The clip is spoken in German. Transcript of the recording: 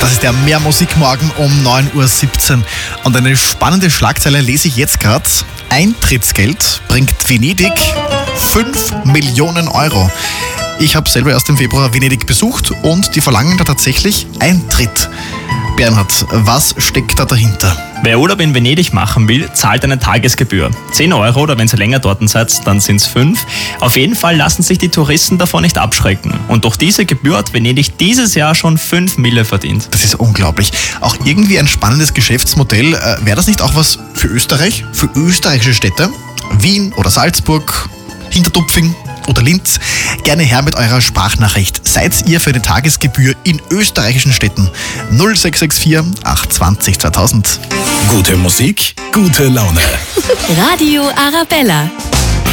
Das ist der Mehr Musik morgen um 9.17 Uhr. Und eine spannende Schlagzeile lese ich jetzt gerade. Eintrittsgeld bringt Venedig 5 Millionen Euro. Ich habe selber erst im Februar Venedig besucht und die verlangen da tatsächlich Eintritt. Bernhard, was steckt da dahinter? Wer Urlaub in Venedig machen will, zahlt eine Tagesgebühr. 10 Euro oder wenn ihr länger dort seid, dann sind es 5. Auf jeden Fall lassen sich die Touristen davon nicht abschrecken. Und durch diese Gebühr hat Venedig dieses Jahr schon 5 Mille verdient. Das ist unglaublich. Auch irgendwie ein spannendes Geschäftsmodell. Wäre das nicht auch was für Österreich? Für österreichische Städte? Wien oder Salzburg, Hintertupfing oder Linz? Gerne her mit eurer Sprachnachricht. Seid ihr für eine Tagesgebühr in österreichischen Städten? 0664 820 2000. Gute Musik, gute Laune. Radio Arabella.